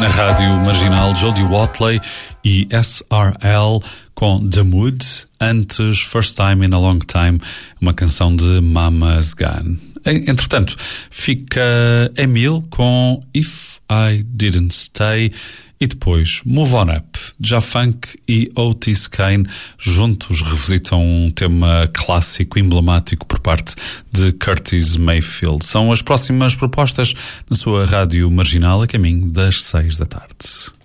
Na rádio marginal, Jodie Watley e SRL com The Mood. Antes, First Time in a Long Time, uma canção de Mama's Gun. Entretanto, fica Emil com If I Didn't Stay. E depois, Move On Up, Jafunk e Otis Kane juntos revisitam um tema clássico, emblemático por parte de Curtis Mayfield. São as próximas propostas na sua rádio marginal a caminho das 6 da tarde.